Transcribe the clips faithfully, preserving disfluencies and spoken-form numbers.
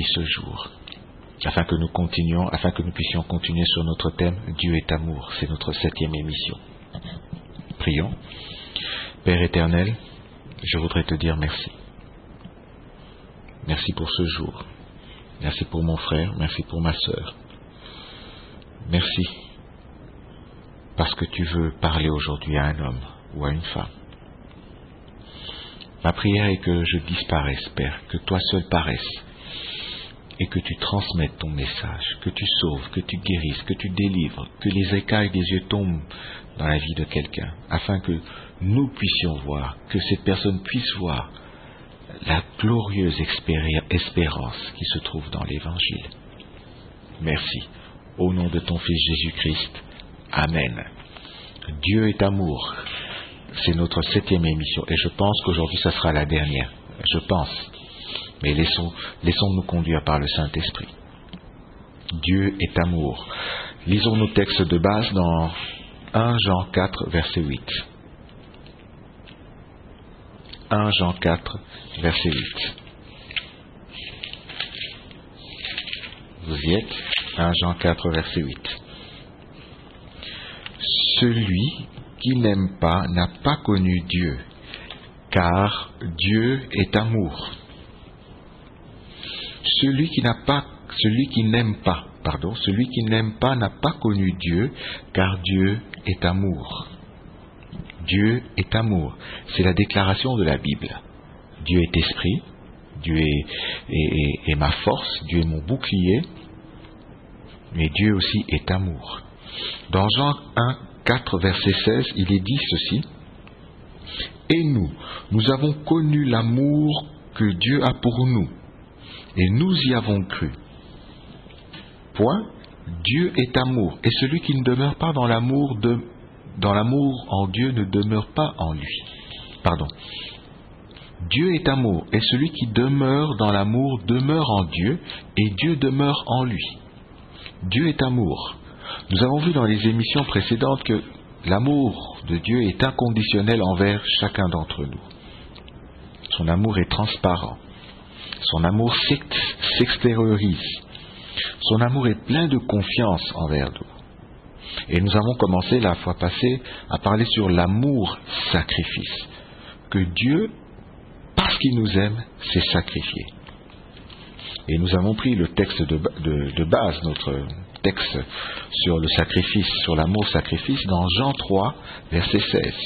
ce jour, afin que nous continuions, afin que nous puissions continuer sur notre thème « Dieu est amour ». C'est notre septième émission. Prions. Père éternel, je voudrais te dire merci. Merci pour ce jour. Merci pour mon frère, merci pour ma sœur. Merci parce que tu veux parler aujourd'hui à un homme ou à une femme. Ma prière est que je disparaisse, Père, que toi seul paraisses, et que tu transmettes ton message, que tu sauves, que tu guérisses, que tu délivres, que les écailles des yeux tombent dans la vie de quelqu'un, afin que nous puissions voir, que cette personne puisse voir la glorieuse espérance qui se trouve dans l'Évangile. Merci. Au nom de ton Fils Jésus-Christ. Amen. Dieu est amour. C'est notre septième émission et je pense qu'aujourd'hui ça sera la dernière. Je pense. Mais laissons, laissons-nous conduire par le Saint-Esprit. Dieu est amour. Lisons nos textes de base dans premier Jean quatre, verset huit. premier Jean quatre, verset huit. Vous y êtes? premier Jean quatre, verset huit. Celui qui n'aime pas n'a pas connu Dieu, car Dieu est amour. Celui qui n'a pas, celui qui n'aime pas, pardon, celui qui n'aime pas n'a pas connu Dieu, car Dieu est amour. Dieu est amour. C'est la déclaration de la Bible. Dieu est esprit, Dieu est, est, est, est ma force, Dieu est mon bouclier, mais Dieu aussi est amour. Dans Jean un, quatre, verset seize, il est dit ceci. Et nous, nous avons connu l'amour que Dieu a pour nous, et nous y avons cru. Point. Dieu est amour, et celui qui ne demeure pas dans l'amour de, dans l'amour en Dieu ne demeure pas en lui. Pardon. Dieu est amour, et celui qui demeure dans l'amour demeure en Dieu, et Dieu demeure en lui. Dieu est amour. Nous avons vu dans les émissions précédentes que l'amour de Dieu est inconditionnel envers chacun d'entre nous. Son amour est transparent. Son amour s'extériorise. Son amour est plein de confiance envers nous. Et nous avons commencé la fois passée à parler sur l'amour-sacrifice. Que Dieu, parce qu'il nous aime, s'est sacrifié. Et nous avons pris le texte de, de, de base, notre texte sur le sacrifice, sur l'amour-sacrifice, dans Jean trois, verset seize.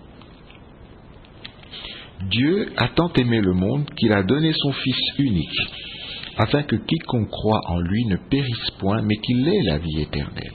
Dieu a tant aimé le monde qu'il a donné son Fils unique, afin que quiconque croit en lui ne périsse point, mais qu'il ait la vie éternelle.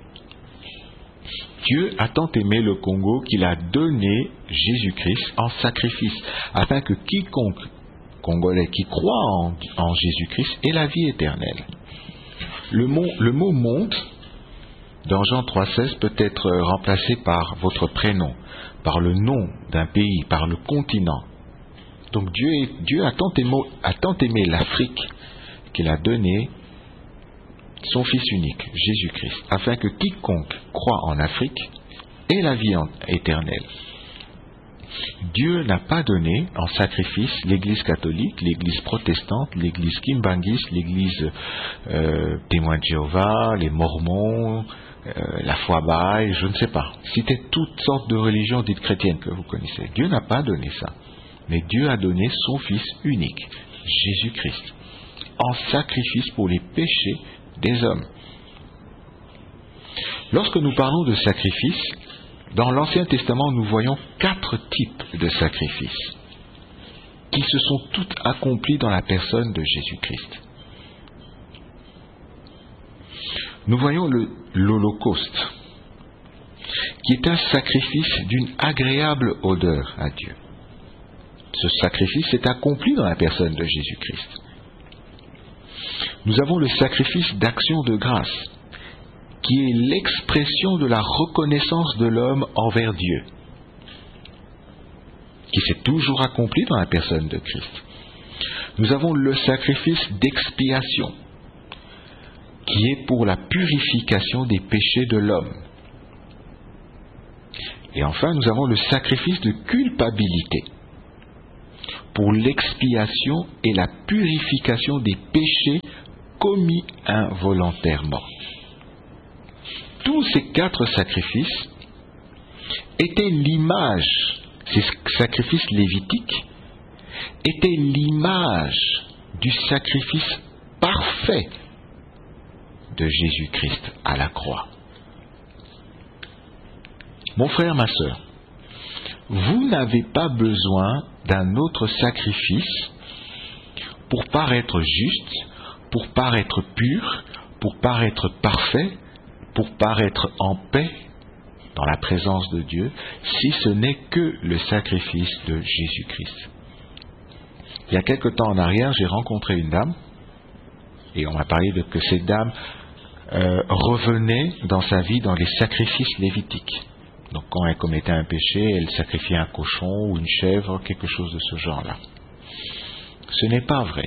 Dieu a tant aimé le Congo qu'il a donné Jésus-Christ en sacrifice, afin que quiconque Congolais qui croit en, en Jésus-Christ ait la vie éternelle. Le mot, le mot monde, dans Jean trois seize, peut être remplacé par votre prénom, par le nom d'un pays, par le continent. Donc Dieu, est, Dieu a, tant aimé, a tant aimé l'Afrique qu'il a donné son Fils unique, Jésus-Christ, afin que quiconque croit en Afrique ait la vie éternelle. Dieu n'a pas donné en sacrifice l'Église catholique, l'Église protestante, l'Église kimbangiste, l'Église euh, témoin de Jéhovah, les Mormons, euh, la foi Baha'i, je ne sais pas. Citez toutes sortes de religions dites chrétiennes que vous connaissez. Dieu n'a pas donné ça. Mais Dieu a donné son Fils unique, Jésus-Christ, en sacrifice pour les péchés des hommes. Lorsque nous parlons de sacrifice, dans l'Ancien Testament, nous voyons quatre types de sacrifices qui se sont toutes accomplis dans la personne de Jésus-Christ. Nous voyons le, l'Holocauste, qui est un sacrifice d'une agréable odeur à Dieu. Ce sacrifice s'est accompli dans la personne de Jésus-Christ. Nous avons le sacrifice d'action de grâce, qui est l'expression de la reconnaissance de l'homme envers Dieu, qui s'est toujours accompli dans la personne de Christ. Nous avons le sacrifice d'expiation, qui est pour la purification des péchés de l'homme. Et enfin, nous avons le sacrifice de culpabilité, pour l'expiation et la purification des péchés commis involontairement. Tous ces quatre sacrifices étaient l'image, ces sacrifices lévitiques étaient l'image du sacrifice parfait de Jésus-Christ à la croix. Mon frère, ma sœur, vous n'avez pas besoin d'un autre sacrifice pour paraître juste, pour paraître pur, pour paraître parfait, pour paraître en paix dans la présence de Dieu, si ce n'est que le sacrifice de Jésus-Christ. Il y a quelque temps en arrière, j'ai rencontré une dame, et on m'a parlé de que cette dame euh, revenait dans sa vie dans les sacrifices lévitiques. Donc quand elle commettait un péché, elle sacrifiait un cochon ou une chèvre, quelque chose de ce genre-là. Ce n'est pas vrai.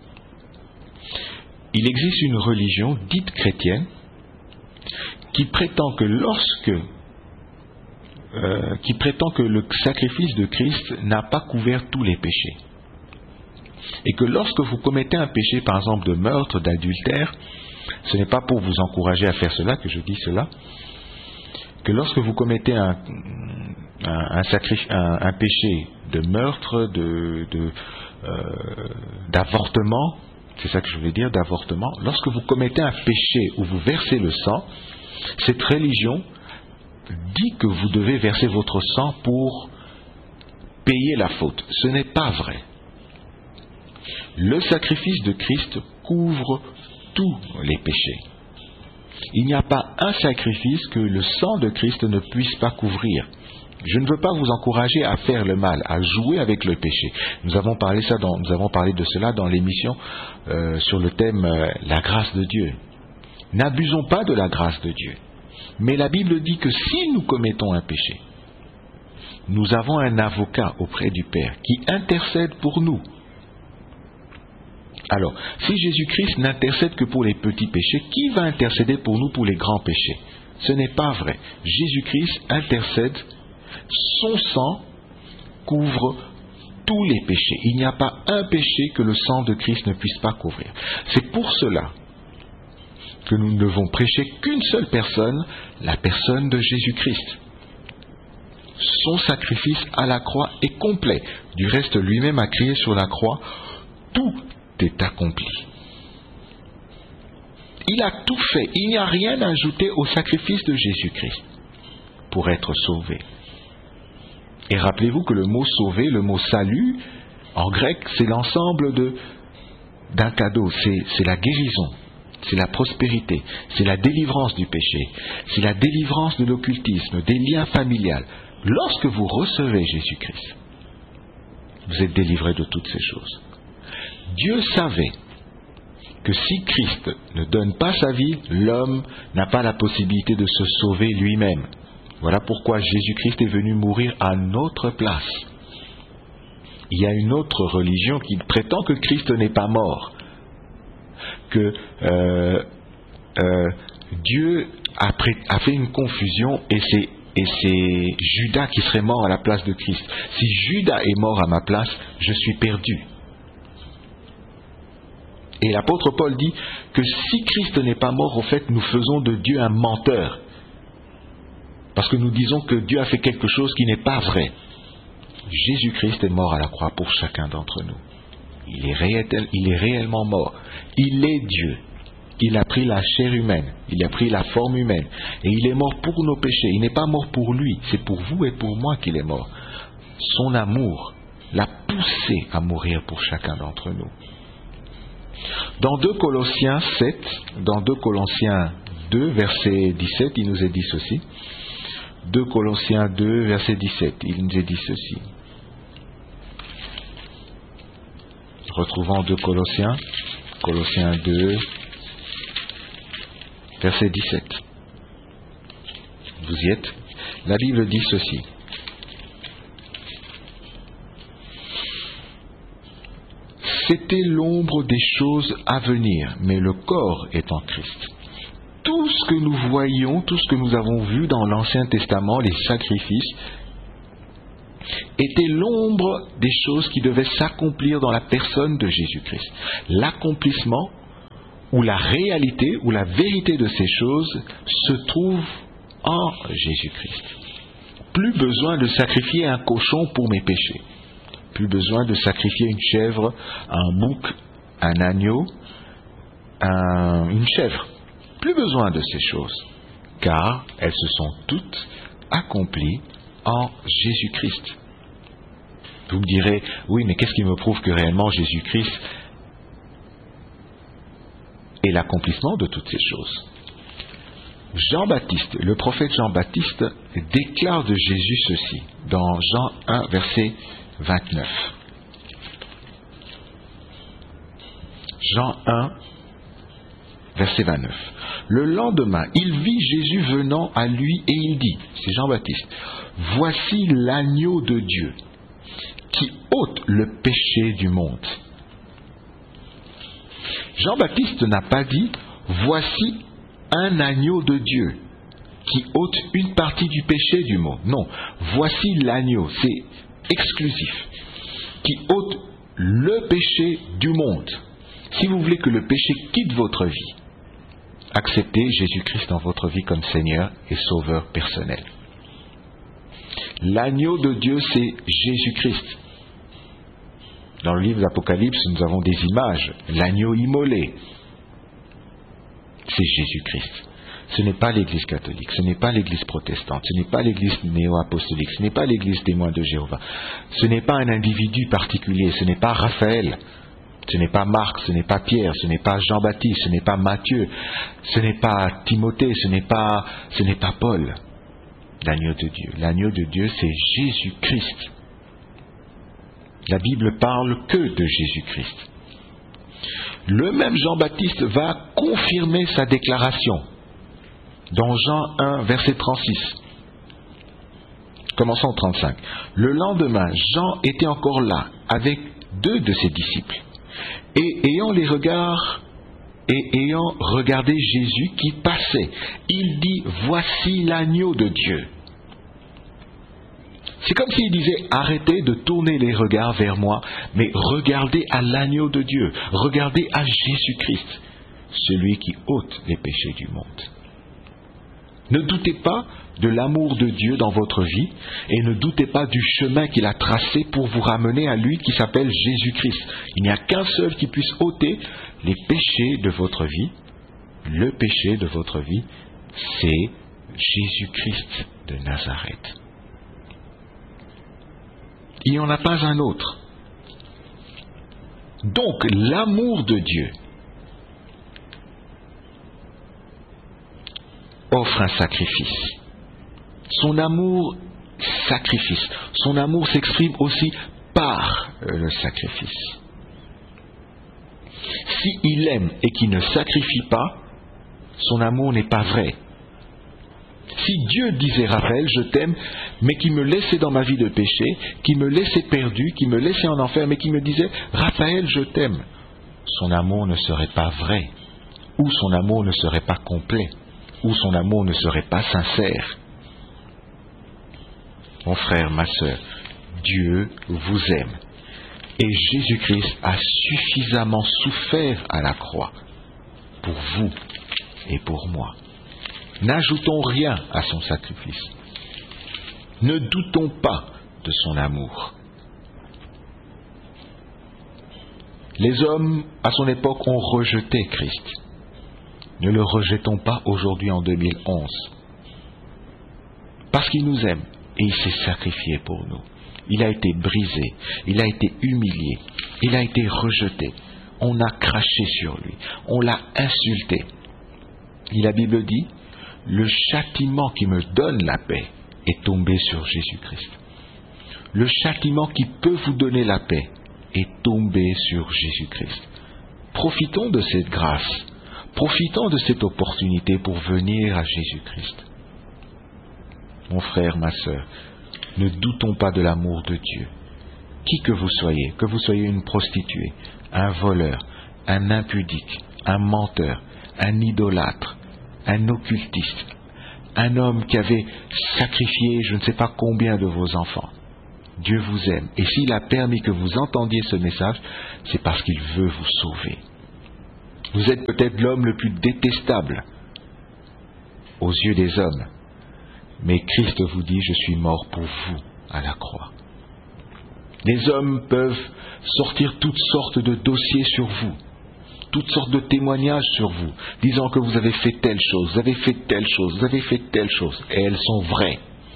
Il existe une religion dite chrétienne qui prétend que lorsque euh, qui prétend que le sacrifice de Christ n'a pas couvert tous les péchés. Et que lorsque vous commettez un péché, par exemple de meurtre, d'adultère, ce n'est pas pour vous encourager à faire cela que je dis cela, que lorsque vous commettez un, un, un, sacrif- un, un péché de meurtre, de, de, euh, d'avortement, c'est ça que je voulais dire, d'avortement, lorsque vous commettez un péché où vous versez le sang, cette religion dit que vous devez verser votre sang pour payer la faute. Ce n'est pas vrai. Le sacrifice de Christ couvre tous les péchés. Il n'y a pas un sacrifice que le sang de Christ ne puisse pas couvrir. Je ne veux pas vous encourager à faire le mal, à jouer avec le péché. Nous avons parlé, ça dans, nous avons parlé de cela dans l'émission euh, sur le thème euh, la grâce de Dieu. N'abusons pas de la grâce de Dieu. Mais la Bible dit que si nous commettons un péché, nous avons un avocat auprès du Père qui intercède pour nous. Alors, si Jésus-Christ n'intercède que pour les petits péchés, qui va intercéder pour nous pour les grands péchés? Ce n'est pas vrai. Jésus-Christ intercède, son sang couvre tous les péchés. Il n'y a pas un péché que le sang de Christ ne puisse pas couvrir. C'est pour cela que nous ne devons prêcher qu'une seule personne, la personne de Jésus-Christ. Son sacrifice à la croix est complet. Du reste, lui-même a crié sur la croix, tout est accompli. Il a tout fait. Il n'y a rien à ajouter au sacrifice de Jésus-Christ pour être sauvé. Et rappelez-vous que le mot sauver, le mot salut, en grec, c'est l'ensemble de, d'un cadeau. C'est, c'est la guérison, c'est la prospérité, c'est la délivrance du péché, c'est la délivrance de l'occultisme, des liens familiales. Lorsque vous recevez Jésus-Christ, vous êtes délivré de toutes ces choses. Dieu savait que si Christ ne donne pas sa vie, l'homme n'a pas la possibilité de se sauver lui-même. Voilà pourquoi Jésus-Christ est venu mourir à notre place. Il y a une autre religion qui prétend que Christ n'est pas mort, que euh, euh, Dieu a, pré- a fait une confusion et c'est, et c'est Judas qui serait mort à la place de Christ. Si Judas est mort à ma place, je suis perdu. Et l'apôtre Paul dit que si Christ n'est pas mort, au fait, nous faisons de Dieu un menteur. Parce que nous disons que Dieu a fait quelque chose qui n'est pas vrai. Jésus-Christ est mort à la croix pour chacun d'entre nous. Il est, réel, il est réellement mort. Il est Dieu. Il a pris la chair humaine. Il a pris la forme humaine. Et il est mort pour nos péchés. Il n'est pas mort pour lui. C'est pour vous et pour moi qu'il est mort. Son amour l'a poussé à mourir pour chacun d'entre nous. Dans deux Colossiens sept, dans deux Colossiens deux, verset dix-sept, il nous est dit ceci. deux Colossiens deux, verset dix-sept, il nous est dit ceci. Retrouvons deux Colossiens, Colossiens deux, verset dix-sept. Vous y êtes? La Bible dit ceci. C'était l'ombre des choses à venir, mais le corps est en Christ. Tout ce que nous voyons, tout ce que nous avons vu dans l'Ancien Testament, les sacrifices, était l'ombre des choses qui devaient s'accomplir dans la personne de Jésus-Christ. L'accomplissement ou la réalité ou la vérité de ces choses se trouve en Jésus-Christ. Plus besoin de sacrifier un cochon pour mes péchés. Plus besoin de sacrifier une chèvre, un bouc, un agneau, un, une chèvre. Plus besoin de ces choses, car elles se sont toutes accomplies en Jésus-Christ. Vous me direz, oui, mais qu'est-ce qui me prouve que réellement Jésus-Christ est l'accomplissement de toutes ces choses? Jean-Baptiste, le prophète Jean-Baptiste déclare de Jésus ceci, dans Jean un, verset vingt-neuf. Jean un, verset vingt-neuf. Le lendemain, il vit Jésus venant à lui et il dit, c'est Jean-Baptiste, « Voici l'agneau de Dieu qui ôte le péché du monde. » Jean-Baptiste n'a pas dit « Voici un agneau de Dieu qui ôte une partie du péché du monde. » Non, voici l'agneau, c'est exclusif, qui ôte le péché du monde. Si vous voulez que le péché quitte votre vie, acceptez Jésus-Christ dans votre vie comme Seigneur et Sauveur personnel. L'agneau de Dieu, c'est Jésus-Christ. Dans le livre d'Apocalypse, nous avons des images. L'agneau immolé, c'est Jésus-Christ. Ce n'est pas l'Église catholique, ce n'est pas l'Église protestante, ce n'est pas l'Église néo-apostolique, ce n'est pas l'Église témoin de Jéhovah. Ce n'est pas un individu particulier, ce n'est pas Raphaël, ce n'est pas Marc, ce n'est pas Pierre, ce n'est pas Jean-Baptiste, ce n'est pas Matthieu, ce n'est pas Timothée, ce n'est pas, ce n'est pas Paul. L'agneau de Dieu. L'agneau de Dieu, c'est Jésus-Christ. La Bible parle que de Jésus-Christ. Le même Jean-Baptiste va confirmer sa déclaration dans Jean un, verset trente-six. Commençons au trente-cinq. Le lendemain, Jean était encore là avec deux de ses disciples. Et ayant les regards, et ayant regardé Jésus qui passait, il dit, voici l'agneau de Dieu. C'est comme s'il disait, arrêtez de tourner les regards vers moi, mais regardez à l'agneau de Dieu, regardez à Jésus-Christ, celui qui ôte les péchés du monde. Ne doutez pas de l'amour de Dieu dans votre vie et ne doutez pas du chemin qu'il a tracé pour vous ramener à lui qui s'appelle Jésus-Christ. Il n'y a qu'un seul qui puisse ôter les péchés de votre vie. Le péché de votre vie, c'est Jésus-Christ de Nazareth. Il n'y en a pas un autre. Donc, l'amour de Dieu offre un sacrifice. Son amour, sacrifice. Son amour s'exprime aussi par le sacrifice. S'il aime et qu'il ne sacrifie pas, son amour n'est pas vrai. Si Dieu disait Raphaël, je t'aime, mais qu'il me laissait dans ma vie de péché, qu'il me laissait perdu, qu'il me laissait en enfer, mais qu'il me disait Raphaël, je t'aime, son amour ne serait pas vrai, ou son amour ne serait pas complet, ou son amour ne serait pas sincère. Mon frère, ma sœur, Dieu vous aime. Et Jésus-Christ a suffisamment souffert à la croix pour vous et pour moi. N'ajoutons rien à son sacrifice. Ne doutons pas de son amour. Les hommes, à son époque, ont rejeté Christ. Ne le rejetons pas aujourd'hui en deux mille onze. Parce qu'il nous aime et il s'est sacrifié pour nous. Il a été brisé, il a été humilié, il a été rejeté. On a craché sur lui, on l'a insulté. Et la Bible dit, le châtiment qui me donne la paix est tombé sur Jésus-Christ. Le châtiment qui peut vous donner la paix est tombé sur Jésus-Christ. Profitons de cette grâce, profitons de cette opportunité pour venir à Jésus-Christ. Mon frère, ma sœur, ne doutons pas de l'amour de Dieu. Qui que vous soyez, que vous soyez une prostituée, un voleur, un impudique, un menteur, un idolâtre, un occultiste, un homme qui avait sacrifié je ne sais pas combien de vos enfants, Dieu vous aime. Et s'il a permis que vous entendiez ce message, c'est parce qu'il veut vous sauver. Vous êtes peut-être l'homme le plus détestable aux yeux des hommes. Mais Christ vous dit, je suis mort pour vous à la croix. Les hommes peuvent sortir toutes sortes de dossiers sur vous, toutes sortes de témoignages sur vous, disant que vous avez fait telle chose, vous avez fait telle chose, vous avez fait telle chose, et elles sont vraies.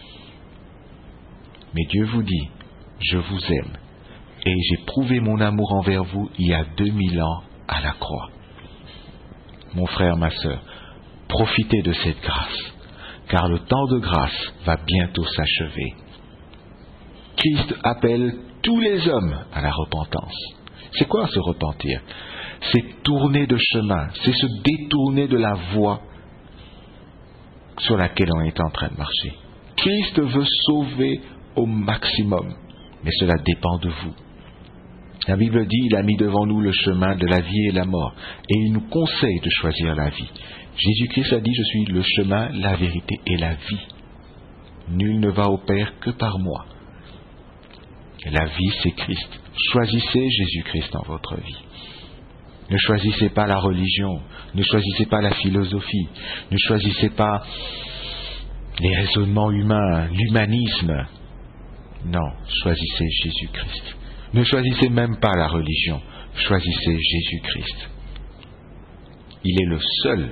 Mais Dieu vous dit, je vous aime, et j'ai prouvé mon amour envers vous il y a deux mille ans à la croix. Mon frère, ma sœur, profitez de cette grâce, car le temps de grâce va bientôt s'achever. Christ appelle tous les hommes à la repentance. C'est quoi se repentir? C'est tourner de chemin, c'est se détourner de la voie sur laquelle on est en train de marcher. Christ veut sauver au maximum, mais cela dépend de vous. La Bible dit, il a mis devant nous le chemin de la vie et la mort, et il nous conseille de choisir la vie. Jésus-Christ a dit, je suis le chemin, la vérité et la vie. Nul ne va au Père que par moi. Et la vie, c'est Christ. Choisissez Jésus-Christ dans votre vie. Ne choisissez pas la religion, ne choisissez pas la philosophie, ne choisissez pas les raisonnements humains, l'humanisme. Non, choisissez Jésus-Christ. Ne choisissez même pas la religion, choisissez Jésus-Christ. Il est le seul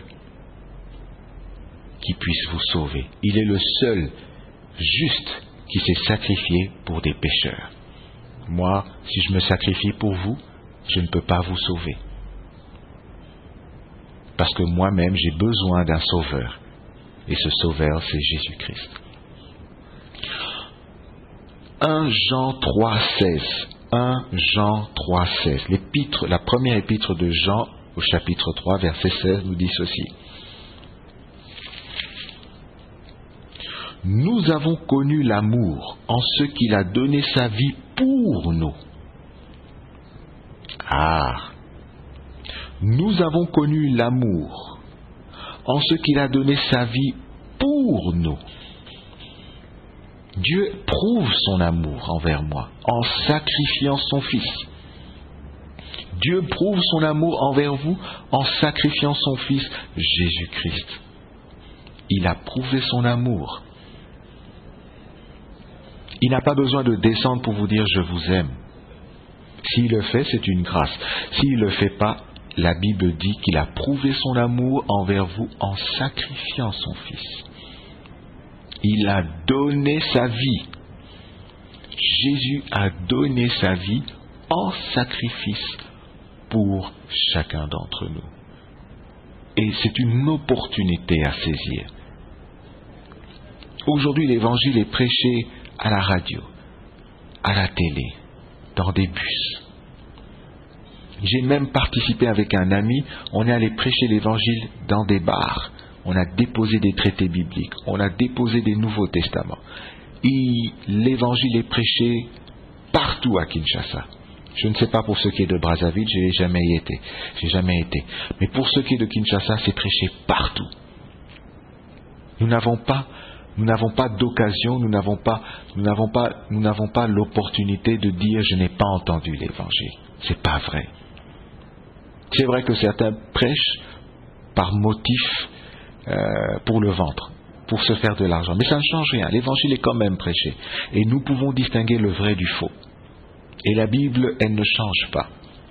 qui puisse vous sauver. Il est le seul juste qui s'est sacrifié pour des pécheurs. Moi, si je me sacrifie pour vous, je ne peux pas vous sauver. Parce que moi-même, j'ai besoin d'un sauveur. Et ce sauveur, c'est Jésus-Christ. premier Jean trois, seize. premier Jean trois, seize. L'épître, la première épître de Jean, au chapitre trois, verset seize, nous dit ceci. Nous avons connu l'amour en ce qu'il a donné sa vie pour nous. Ah! Nous avons connu l'amour en ce qu'il a donné sa vie pour nous. Dieu prouve son amour envers moi en sacrifiant son Fils. Dieu prouve son amour envers vous en sacrifiant son Fils, Jésus-Christ. Il a prouvé son amour. Il n'a pas besoin de descendre pour vous dire « je vous aime ». S'il le fait, c'est une grâce. S'il ne le fait pas, la Bible dit qu'il a prouvé son amour envers vous en sacrifiant son Fils. Il a donné sa vie. Jésus a donné sa vie en sacrifice pour chacun d'entre nous. Et c'est une opportunité à saisir. Aujourd'hui, l'évangile est prêché à la radio, à la télé, dans des bus. J'ai même participé avec un ami, on est allé prêcher l'évangile dans des bars. On a déposé des traités bibliques, on a déposé des Nouveaux Testaments. Et l'évangile est prêché partout à Kinshasa. Je ne sais pas pour ce qui est de Brazzaville, je n'ai jamais été. J'ai jamais été. Mais pour ce qui est de Kinshasa, c'est prêché partout. Nous n'avons pas, nous n'avons pas d'occasion, nous n'avons pas, nous n'avons pas, nous n'avons pas l'opportunité de dire je n'ai pas entendu l'évangile. C'est pas vrai. C'est vrai que certains prêchent par motif euh, pour le ventre, pour se faire de l'argent. Mais ça ne change rien. L'évangile est quand même prêché. Et nous pouvons distinguer le vrai du faux. Et la Bible, elle ne change pas.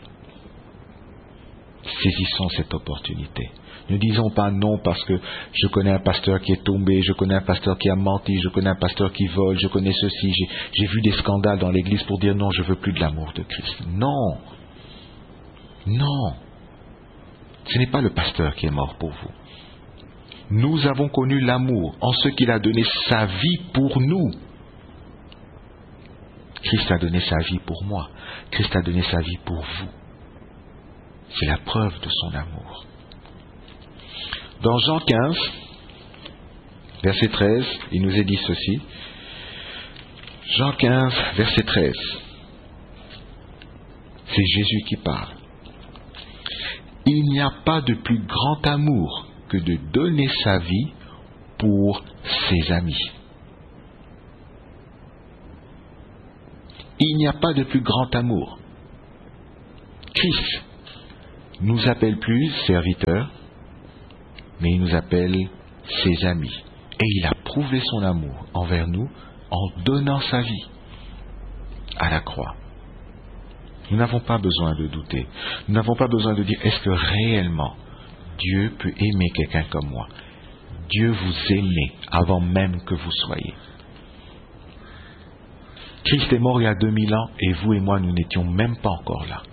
Saisissons cette opportunité. Ne disons pas non parce que je connais un pasteur qui est tombé, je connais un pasteur qui a menti, je connais un pasteur qui vole, je connais ceci, j'ai, j'ai vu des scandales dans l'église pour dire non, je veux plus de l'amour de Christ. Non. Non. Ce n'est pas le pasteur qui est mort pour vous. Nous avons connu l'amour en ce qu'il a donné sa vie pour nous. Christ a donné sa vie pour moi. Christ a donné sa vie pour vous. C'est la preuve de son amour. Dans Jean quinze, verset treize, il nous est dit ceci. Jean quinze, verset treize. C'est Jésus qui parle. Il n'y a pas de plus grand amour que de donner sa vie pour ses amis. Il n'y a pas de plus grand amour. Christ nous appelle plus serviteurs, mais il nous appelle ses amis. Et il a prouvé son amour envers nous en donnant sa vie à la croix. Nous n'avons pas besoin de douter. Nous n'avons pas besoin de dire, est-ce que réellement Dieu peut aimer quelqu'un comme moi? Dieu vous aimait avant même que vous soyez. Christ est mort il y a deux mille ans et vous et moi, nous n'étions même pas encore là.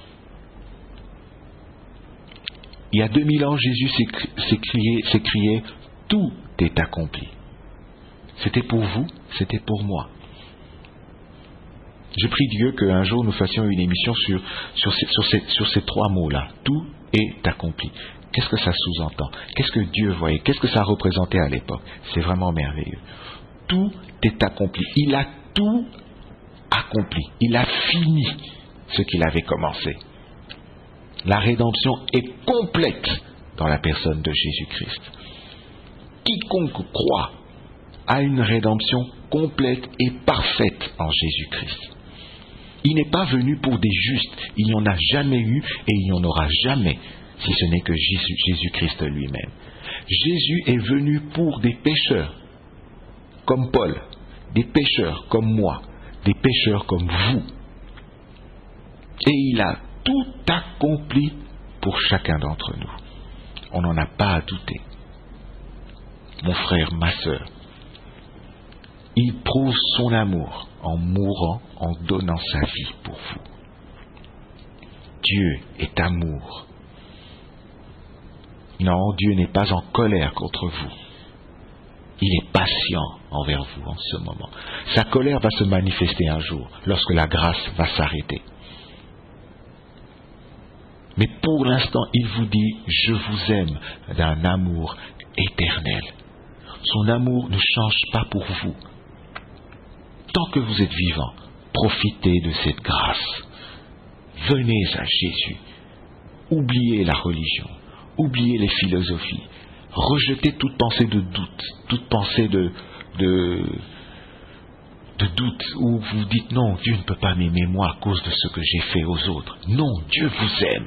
Il y a deux mille ans, Jésus s'est crié, s'est crié « Tout est accompli ». C'était pour vous, c'était pour moi. Je prie Dieu qu'un jour nous fassions une émission sur, sur, ces, sur, ces, sur ces trois mots-là. Tout est accompli. Qu'est-ce que ça sous-entend? Qu'est-ce que Dieu voyait? Qu'est-ce que ça représentait à l'époque? C'est vraiment merveilleux. Tout est accompli. Il a tout accompli. Il a fini ce qu'il avait commencé. La rédemption est complète dans la personne de Jésus-Christ. Quiconque croit a une rédemption complète et parfaite en Jésus-Christ. Il n'est pas venu pour des justes. Il n'y en a jamais eu et il n'y en aura jamais si ce n'est que Jésus, Jésus-Christ lui-même. Jésus est venu pour des pécheurs comme Paul, des pécheurs comme moi, des pécheurs comme vous. Et il a tout accompli pour chacun d'entre nous. On n'en a pas à douter. Mon frère, ma sœur, il prouve son amour en mourant, en donnant sa vie pour vous. Dieu est amour. Non, Dieu n'est pas en colère contre vous. Il est patient envers vous en ce moment. Sa colère va se manifester un jour, lorsque la grâce va s'arrêter. Mais pour l'instant, il vous dit, je vous aime d'un amour éternel. Son amour ne change pas pour vous. Tant que vous êtes vivant, profitez de cette grâce. Venez à Jésus. Oubliez la religion. Oubliez les philosophies. Rejetez toute pensée de doute, toute pensée de, de, de doute où vous dites non, Dieu ne peut pas m'aimer moi à cause de ce que j'ai fait aux autres. Non, Dieu vous aime.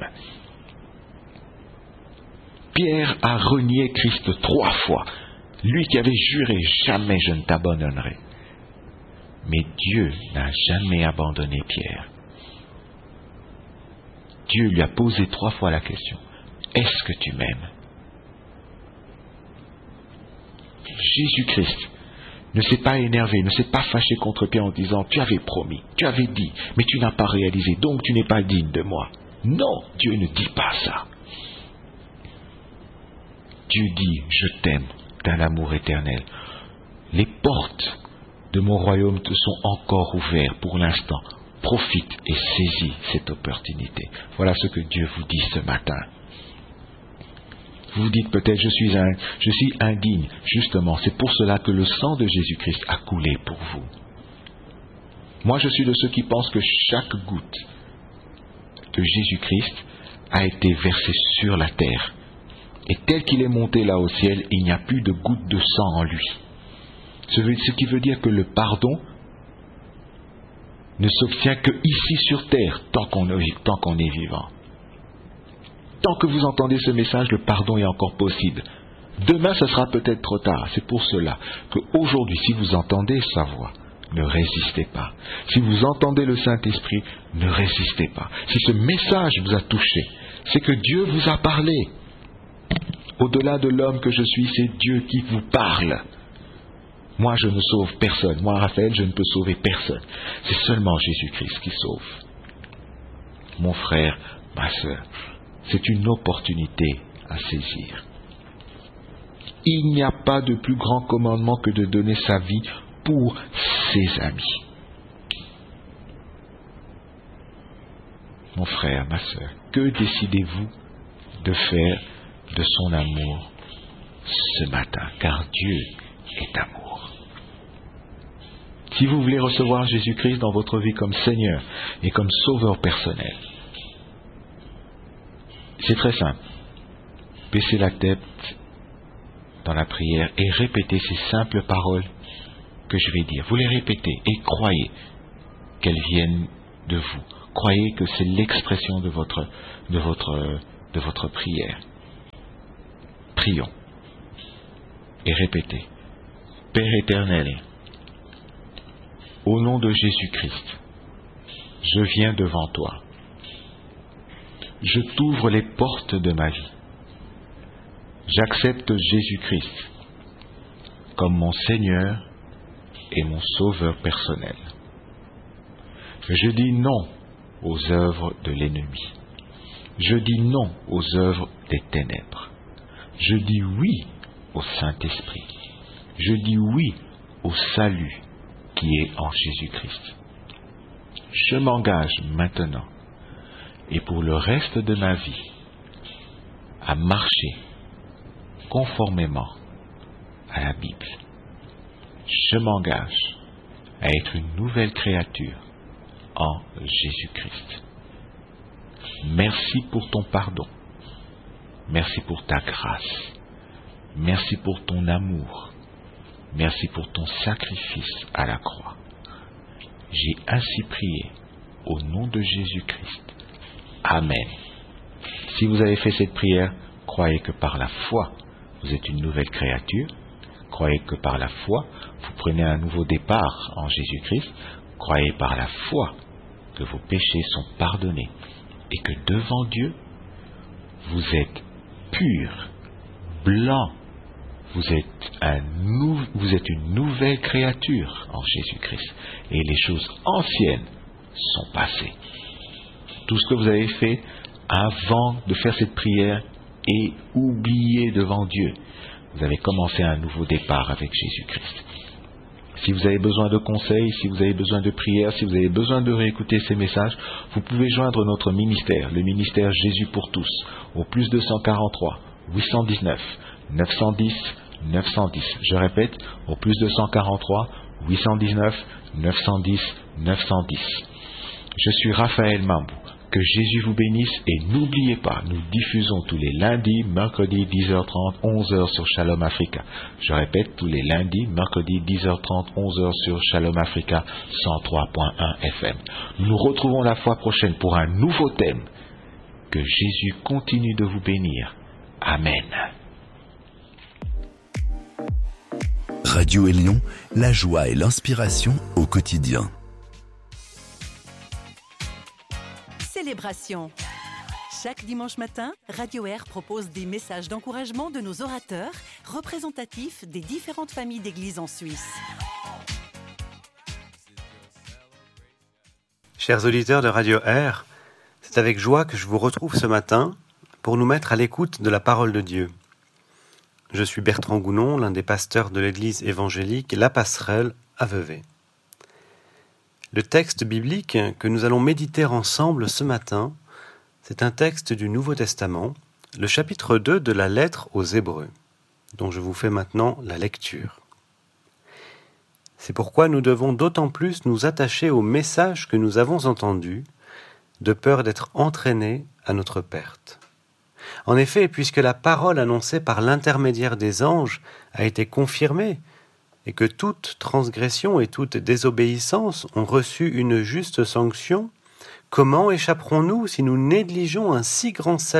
Pierre a renié Christ trois fois. Lui qui avait juré, jamais je ne t'abandonnerai. Mais Dieu n'a jamais abandonné Pierre. Dieu lui a posé trois fois la question. Est-ce que tu m'aimes? Jésus-Christ ne s'est pas énervé, ne s'est pas fâché contre Pierre en disant « Tu avais promis, tu avais dit, mais tu n'as pas réalisé, donc tu n'es pas digne de moi. » Non, Dieu ne dit pas ça. Dieu dit « Je t'aime d'un amour éternel. » Les portes de mon royaume te sont encore ouvertes pour l'instant. Profite et saisis cette opportunité. Voilà ce que Dieu vous dit ce matin. Vous vous dites peut-être, je suis, un, je suis indigne. Justement, c'est pour cela que le sang de Jésus-Christ a coulé pour vous. Moi, je suis de ceux qui pensent que chaque goutte de Jésus-Christ a été versée sur la terre. Et tel qu'il est monté là au ciel, il n'y a plus de goutte de sang en lui. Ce qui veut dire que le pardon ne s'obtient que ici sur terre, tant qu'on tant qu'on est vivant. Tant que vous entendez ce message, le pardon est encore possible. Demain, ce sera peut-être trop tard. C'est pour cela qu'aujourd'hui, si vous entendez sa voix, ne résistez pas. Si vous entendez le Saint-Esprit, ne résistez pas. Si ce message vous a touché, c'est que Dieu vous a parlé. Au-delà de l'homme que je suis, c'est Dieu qui vous parle. Moi, je ne sauve personne. Moi, Raphaël, je ne peux sauver personne. C'est seulement Jésus-Christ qui sauve. Mon frère, ma sœur, c'est une opportunité à saisir. Il n'y a pas de plus grand commandement que de donner sa vie pour ses amis. Mon frère, ma sœur, que décidez-vous de faire de son amour ce matin? Car Dieu est amour. Si vous voulez recevoir Jésus-Christ dans votre vie comme Seigneur et comme Sauveur personnel, c'est très simple. Baissez la tête dans la prière et répétez ces simples paroles que je vais dire. Vous les répétez et croyez qu'elles viennent de vous. Croyez que c'est l'expression de votre, de votre, de votre prière. Prions et répétez. Père éternel, au nom de Jésus-Christ, je viens devant toi. Je t'ouvre les portes de ma vie. J'accepte Jésus-Christ comme mon Seigneur et mon Sauveur personnel. Je dis non aux œuvres de l'ennemi. Je dis non aux œuvres des ténèbres. Je dis oui au Saint-Esprit. Je dis oui au salut qui est en Jésus-Christ. Je m'engage maintenant et pour le reste de ma vie à marcher conformément à la Bible. Je m'engage à être une nouvelle créature en Jésus-Christ. Merci pour ton pardon. Merci pour ta grâce. Merci pour ton amour. Merci pour ton sacrifice à la croix. J'ai ainsi prié au nom de Jésus-Christ. Amen. Si vous avez fait cette prière, croyez que par la foi, vous êtes une nouvelle créature. Croyez que par la foi, vous prenez un nouveau départ en Jésus-Christ. Croyez par la foi que vos péchés sont pardonnés et que devant Dieu, vous êtes pur, blanc. Vous êtes, un nou, vous êtes une nouvelle créature en Jésus-Christ. Et les choses anciennes sont passées. Tout ce que vous avez fait avant de faire cette prière est oublié devant Dieu. Vous avez commencé un nouveau départ avec Jésus-Christ. Si vous avez besoin de conseils, si vous avez besoin de prières, si vous avez besoin de réécouter ces messages, vous pouvez joindre notre ministère, le ministère Jésus pour tous, au plus deux cent quarante-trois, huit cent dix-neuf, neuf cent dix, neuf cent dix. Je répète, au plus deux cent quarante-trois, huit cent dix-neuf, neuf cent dix, neuf cent dix. Je suis Raphaël Mambou. Que Jésus vous bénisse et n'oubliez pas, nous diffusons tous les lundis, mercredis, dix heures trente, onze heures sur Shalom Africa. Je répète, tous les lundis, mercredis, dix heures trente, onze heures sur Shalom Africa cent trois point un F M. Nous nous retrouvons la fois prochaine pour un nouveau thème. Que Jésus continue de vous bénir. Amen. Radio Élion, la joie et l'inspiration au quotidien. Célébration. Chaque dimanche matin, Radio Air propose des messages d'encouragement de nos orateurs, représentatifs des différentes familles d'églises en Suisse. Chers auditeurs de Radio Air, c'est avec joie que je vous retrouve ce matin pour nous mettre à l'écoute de la parole de Dieu. Je suis Bertrand Gounon, l'un des pasteurs de l'église évangélique La Passerelle à Vevey. Le texte biblique que nous allons méditer ensemble ce matin, c'est un texte du Nouveau Testament, le chapitre deux de la lettre aux Hébreux, dont je vous fais maintenant la lecture. C'est pourquoi nous devons d'autant plus nous attacher au message que nous avons entendu, de peur d'être entraînés à notre perte. En effet, puisque la parole annoncée par l'intermédiaire des anges a été confirmée, et que toute transgression et toute désobéissance ont reçu une juste sanction, comment échapperons-nous si nous négligeons un si grand salut ?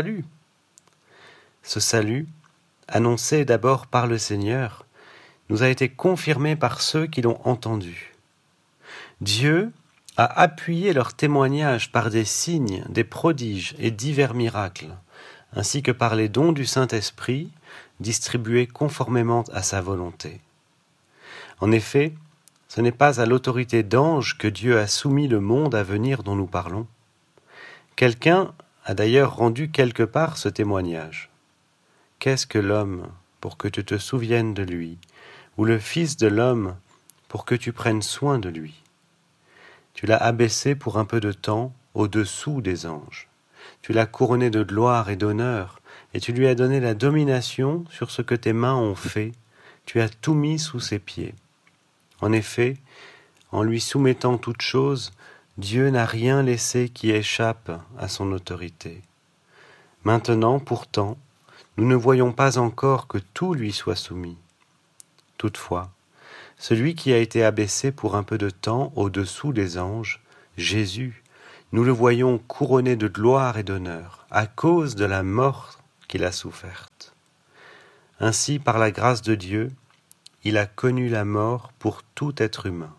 Ce salut, annoncé d'abord par le Seigneur, nous a été confirmé par ceux qui l'ont entendu. Dieu a appuyé leur témoignage par des signes, des prodiges et divers miracles, ainsi que par les dons du Saint-Esprit distribués conformément à sa volonté. En effet, ce n'est pas à l'autorité d'anges que Dieu a soumis le monde à venir dont nous parlons. Quelqu'un a d'ailleurs rendu quelque part ce témoignage. Qu'est-ce que l'homme pour que tu te souviennes de lui, ou le Fils de l'homme pour que tu prennes soin de lui ? Tu l'as abaissé pour un peu de temps au-dessous des anges. Tu l'as couronné de gloire et d'honneur, et tu lui as donné la domination sur ce que tes mains ont fait. Tu as tout mis sous ses pieds. En effet, en lui soumettant toutes choses, Dieu n'a rien laissé qui échappe à son autorité. Maintenant, pourtant, nous ne voyons pas encore que tout lui soit soumis. Toutefois, celui qui a été abaissé pour un peu de temps au-dessous des anges Jésus, nous le voyons couronné de gloire et d'honneur à cause de la mort qu'il a soufferte. Ainsi, par la grâce de Dieu, il a connu la mort pour tout être humain.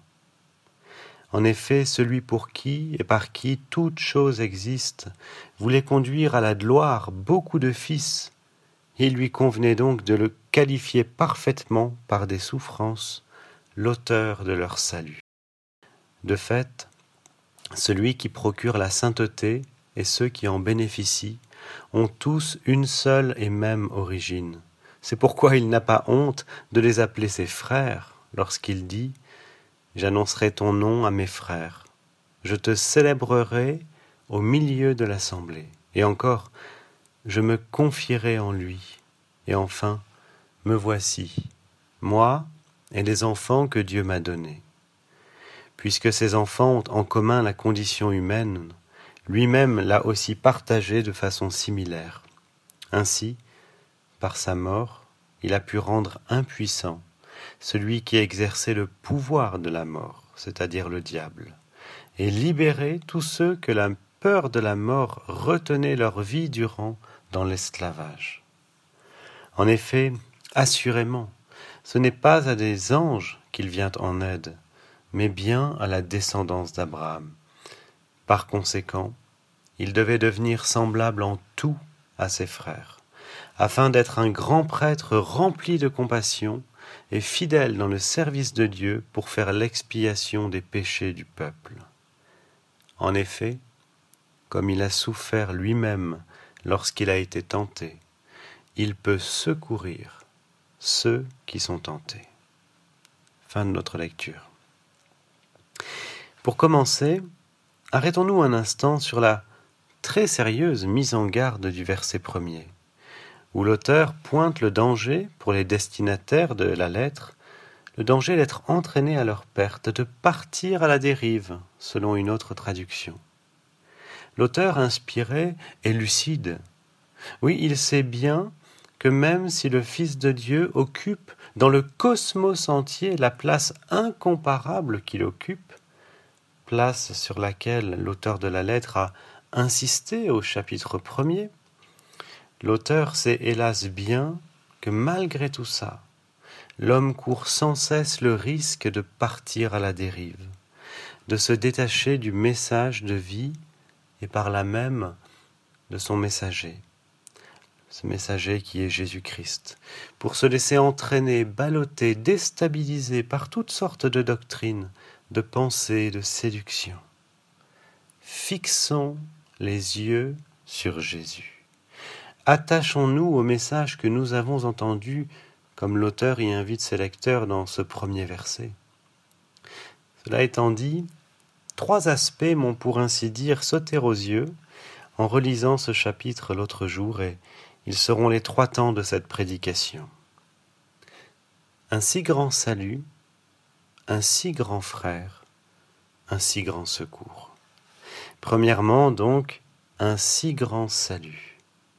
En effet, celui pour qui et par qui toute chose existe voulait conduire à la gloire beaucoup de fils. Il lui convenait donc de le qualifier parfaitement par des souffrances, l'auteur de leur salut. De fait, celui qui procure la sainteté et ceux qui en bénéficient ont tous une seule et même origine. C'est pourquoi il n'a pas honte de les appeler ses frères lorsqu'il dit « J'annoncerai ton nom à mes frères, je te célébrerai au milieu de l'assemblée. » Et encore, je me confierai en lui. Et enfin, me voici, moi et les enfants que Dieu m'a donnés. Puisque ces enfants ont en commun la condition humaine, lui-même l'a aussi partagée de façon similaire. Ainsi, par sa mort, il a pu rendre impuissant celui qui exerçait le pouvoir de la mort, c'est-à-dire le diable, et libérer tous ceux que la peur de la mort retenait leur vie durant dans l'esclavage. En effet, assurément, ce n'est pas à des anges qu'il vient en aide, mais bien à la descendance d'Abraham. Par conséquent, il devait devenir semblable en tout à ses frères, afin d'être un grand prêtre rempli de compassion et fidèle dans le service de Dieu pour faire l'expiation des péchés du peuple. En effet, comme il a souffert lui-même lorsqu'il a été tenté, il peut secourir ceux qui sont tentés. Fin de notre lecture. Pour commencer, arrêtons-nous un instant sur la très sérieuse mise en garde du verset premier, où l'auteur pointe le danger pour les destinataires de la lettre, le danger d'être entraînés à leur perte, de partir à la dérive, selon une autre traduction. L'auteur inspiré est lucide. Oui, il sait bien que même si le Fils de Dieu occupe dans le cosmos entier la place incomparable qu'il occupe, place sur laquelle l'auteur de la lettre a insisté au chapitre premier, l'auteur sait hélas bien que malgré tout ça, l'homme court sans cesse le risque de partir à la dérive, de se détacher du message de vie et par là même de son messager, ce messager qui est Jésus-Christ, pour se laisser entraîner, balloter, déstabiliser par toutes sortes de doctrines, de pensées, de séductions. Fixons les yeux sur Jésus. Attachons-nous au message que nous avons entendu, comme l'auteur y invite ses lecteurs dans ce premier verset. Cela étant dit, trois aspects m'ont pour ainsi dire sauté aux yeux en relisant ce chapitre l'autre jour, et ils seront les trois temps de cette prédication. Un si grand salut, un si grand frère, un si grand secours. Premièrement, donc, un si grand salut.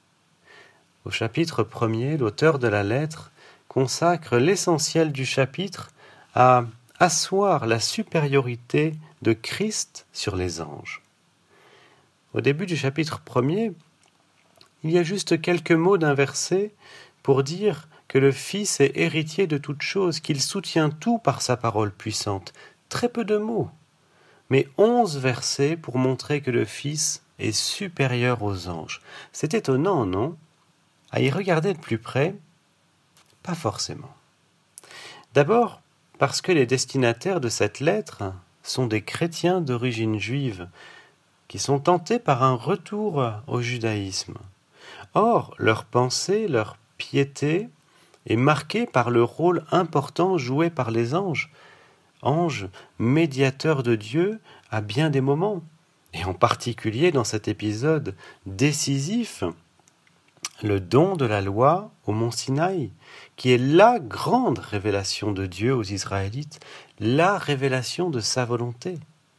Au chapitre premier, l'auteur de la lettre consacre l'essentiel du chapitre à asseoir la supériorité de Christ sur les anges. Au début du chapitre premier, il y a juste quelques mots d'un verset pour dire que le Fils est héritier de toutes choses, qu'il soutient tout par sa parole puissante. Très peu de mots, mais onze versets pour montrer que le Fils est supérieur aux anges. C'est étonnant, non ? À y regarder de plus près, pas forcément. D'abord, parce que les destinataires de cette lettre sont des chrétiens d'origine juive, qui sont tentés par un retour au judaïsme. Or, leur pensée, leur piété est marquée par le rôle important joué par les anges, anges médiateurs de Dieu à bien des moments, et en particulier dans cet épisode décisif, le don de la loi au mont Sinaï, qui est la grande révélation de Dieu aux Israélites, la révélation de sa volonté.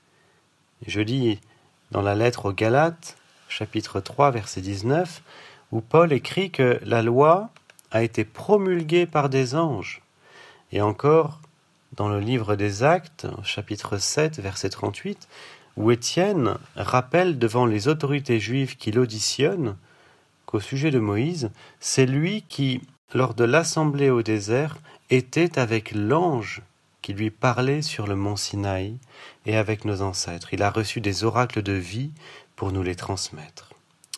Je lis dans la lettre aux Galates, chapitre trois, verset dix-neuf, où Paul écrit que la loi a été promulguée par des anges. Et encore, dans le livre des Actes, chapitre sept, verset trente-huit, où Étienne rappelle devant les autorités juives qui l'auditionnent qu'au sujet de Moïse, c'est lui qui, lors de l'assemblée au désert, était avec l'ange qui lui parlait sur le mont Sinaï et avec nos ancêtres. Il a reçu des oracles de vie pour nous les transmettre.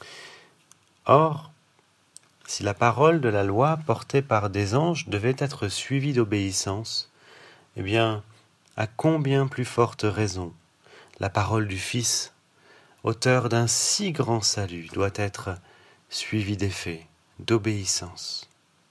Or, si la parole de la loi portée par des anges devait être suivie d'obéissance, eh bien, à combien plus forte raison la parole du Fils, auteur d'un si grand salut, doit être suivie d'effet, d'obéissance.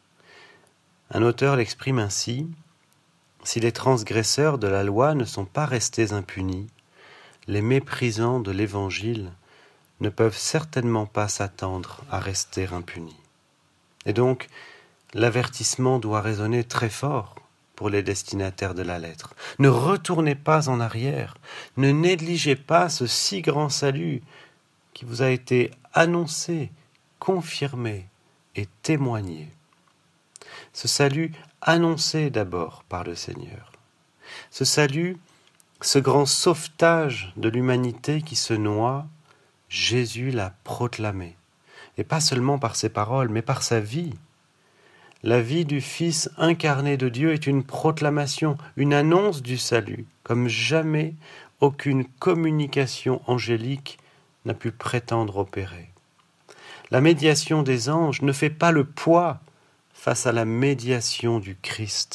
Un auteur l'exprime ainsi: si les transgresseurs de la loi ne sont pas restés impunis, les méprisants de l'Évangile ne peuvent certainement pas s'attendre à rester impunis. Et donc, l'avertissement doit résonner très fort pour les destinataires de la lettre. Ne retournez pas en arrière, ne négligez pas ce si grand salut qui vous a été annoncé, confirmé et témoigné. Ce salut annoncé d'abord par le Seigneur. Ce salut, ce grand sauvetage de l'humanité qui se noie, Jésus l'a proclamé. Et pas seulement par ses paroles, mais par sa vie. La vie du Fils incarné de Dieu est une proclamation, une annonce du salut, comme jamais aucune communication angélique n'a pu prétendre opérer. La médiation des anges ne fait pas le poids face à la médiation du Christ.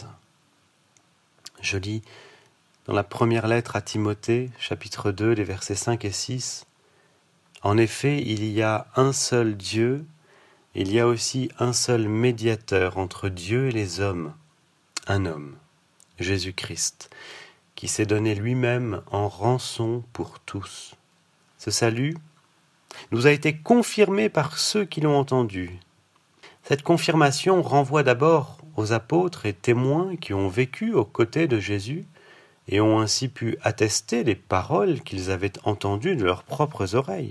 Je lis dans la première lettre à Timothée, chapitre deux, les versets cinq et six. « En effet, il y a un seul Dieu, il y a aussi un seul médiateur entre Dieu et les hommes, un homme, Jésus-Christ, qui s'est donné lui-même en rançon pour tous. Ce salut nous a été confirmé par ceux qui l'ont entendu. Cette confirmation renvoie d'abord aux apôtres et témoins qui ont vécu aux côtés de Jésus et ont ainsi pu attester les paroles qu'ils avaient entendues de leurs propres oreilles.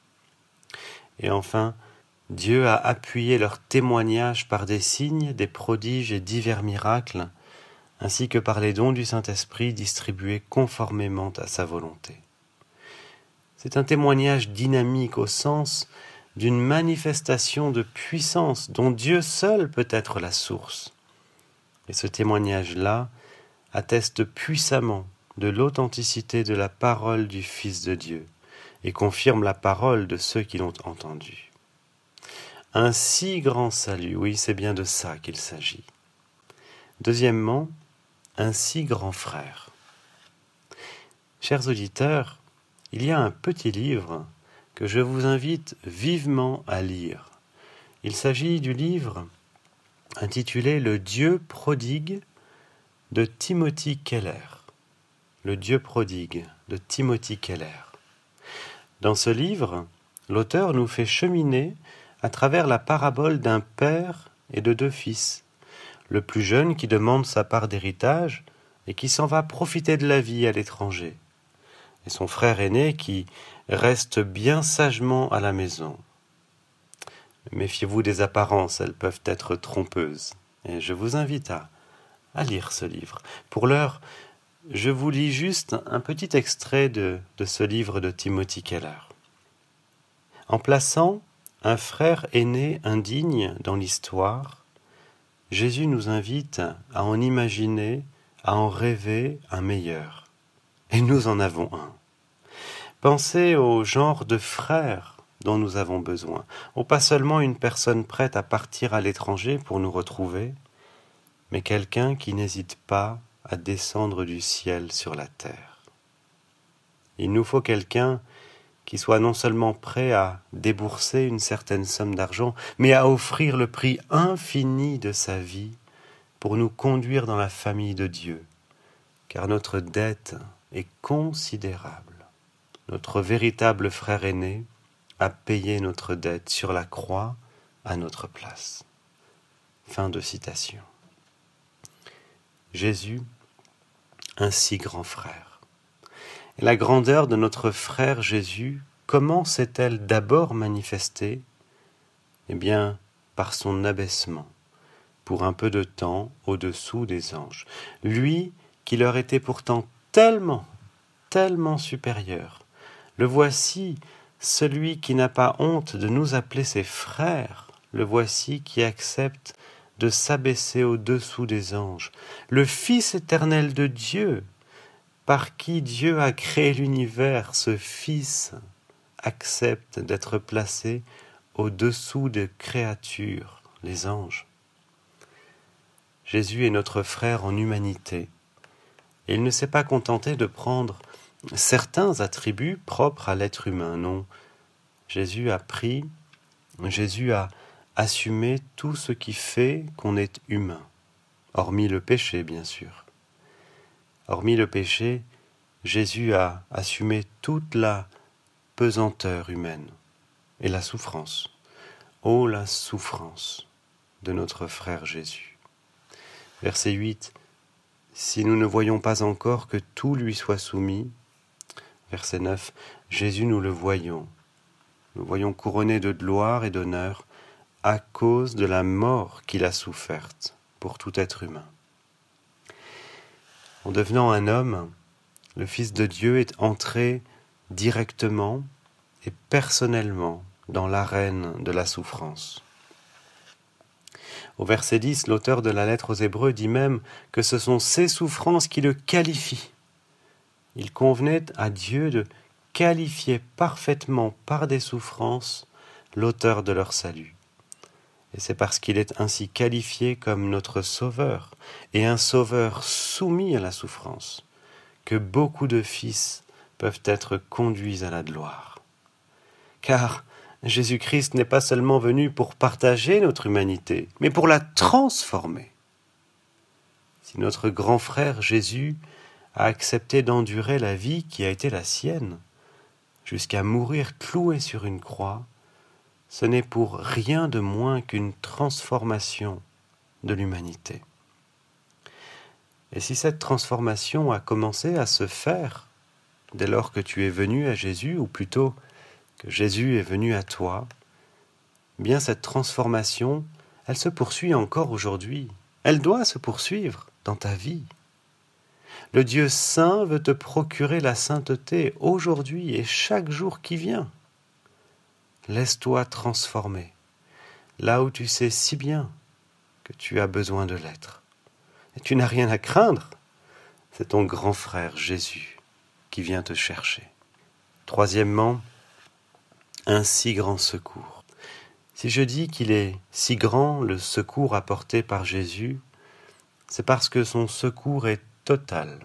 Et enfin, Dieu a appuyé leur témoignage par des signes, des prodiges et divers miracles, ainsi que par les dons du Saint-Esprit distribués conformément à sa volonté. C'est un témoignage dynamique au sens d'une manifestation de puissance dont Dieu seul peut être la source. Et ce témoignage-là atteste puissamment de l'authenticité de la parole du Fils de Dieu et confirme la parole de ceux qui l'ont entendu. Un si grand salut, oui, c'est bien de ça qu'il s'agit. Deuxièmement, un si grand frère. Chers auditeurs, il y a un petit livre que je vous invite vivement à lire. Il s'agit du livre intitulé « Le Dieu prodigue » de Timothy Keller. Le Dieu prodigue de Timothy Keller. Dans ce livre, l'auteur nous fait cheminer à travers la parabole d'un père et de deux fils. Le plus jeune qui demande sa part d'héritage et qui s'en va profiter de la vie à l'étranger. Et son frère aîné qui reste bien sagement à la maison. Méfiez-vous des apparences, elles peuvent être trompeuses. Et je vous invite à, à lire ce livre. Pour l'heure, je vous lis juste un petit extrait de, de ce livre de Timothy Keller. En plaçant un frère aîné indigne dans l'histoire, Jésus nous invite à en imaginer, à en rêver un meilleur. Et nous en avons un. Pensez au genre de frère dont nous avons besoin, ou pas seulement une personne prête à partir à l'étranger pour nous retrouver, mais quelqu'un qui n'hésite pas à descendre du ciel sur la terre. Il nous faut quelqu'un qui soit non seulement prêt à débourser une certaine somme d'argent, mais à offrir le prix infini de sa vie pour nous conduire dans la famille de Dieu, car notre dette est considérable. Notre véritable frère aîné a payé notre dette sur la croix à notre place. Fin de citation. Jésus, un si grand frère. Et la grandeur de notre frère Jésus, comment s'est-elle d'abord manifestée ? Eh bien, par son abaissement, pour un peu de temps au-dessous des anges. Lui, qui leur était pourtant tellement, tellement supérieur, Le voici, celui qui n'a pas honte de nous appeler ses frères. Le voici qui accepte de s'abaisser au-dessous des anges. Le Fils éternel de Dieu, par qui Dieu a créé l'univers, ce Fils accepte d'être placé au-dessous des créatures, les anges. Jésus est notre frère en humanité. Et il ne s'est pas contenté de prendre certains attributs propres à l'être humain, non. Jésus a pris, Jésus a assumé tout ce qui fait qu'on est humain, hormis le péché, bien sûr. Hormis le péché, Jésus a assumé toute la pesanteur humaine et la souffrance. Oh, la souffrance de notre frère Jésus. Verset huit. Si nous ne voyons pas encore que tout lui soit soumis. Verset neuf. Jésus, nous le voyons. Nous voyons couronné de gloire et d'honneur à cause de la mort qu'il a soufferte pour tout être humain. En devenant un homme, le Fils de Dieu est entré directement et personnellement dans l'arène de la souffrance. Au verset dix, l'auteur de la lettre aux Hébreux dit même que ce sont ces souffrances qui le qualifient. Il convenait à Dieu de qualifier parfaitement par des souffrances l'auteur de leur salut. Et c'est parce qu'il est ainsi qualifié comme notre sauveur, et un sauveur soumis à la souffrance, que beaucoup de fils peuvent être conduits à la gloire. Car Jésus-Christ n'est pas seulement venu pour partager notre humanité, mais pour la transformer. Si notre grand frère Jésus a accepté d'endurer la vie qui a été la sienne, jusqu'à mourir cloué sur une croix, ce n'est pour rien de moins qu'une transformation de l'humanité. Et si cette transformation a commencé à se faire dès lors que tu es venu à Jésus, ou plutôt que Jésus est venu à toi, bien cette transformation, elle se poursuit encore aujourd'hui. Elle doit se poursuivre dans ta vie. Le Dieu saint veut te procurer la sainteté aujourd'hui et chaque jour qui vient. Laisse-toi transformer, là où tu sais si bien que tu as besoin de l'être. Et tu n'as rien à craindre, c'est ton grand frère Jésus qui vient te chercher. Troisièmement, un si grand secours. Si je dis qu'il est si grand le secours apporté par Jésus, c'est parce que son secours est total.